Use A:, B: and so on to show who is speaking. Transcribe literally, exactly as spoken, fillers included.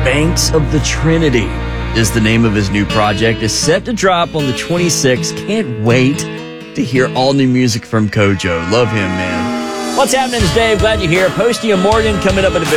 A: Banks of the Trinity is the name of his new project. It's set to drop on the twenty-sixth. Can't wait to hear all new music from Kojo. Love him, man. What's happening is Dave. Glad you're here. Posty and Morgan coming up in a bit.